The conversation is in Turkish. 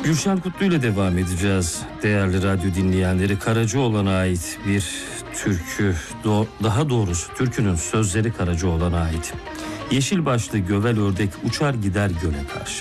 Gülşen Kutlu ile devam edeceğiz. Değerli radyo dinleyenleri, Karacaoğlan'a ait bir türkü, daha doğrusu türkünün sözleri Karacaoğlan'a ait. Yeşil başlı gövel ördek uçar gider göle karşı.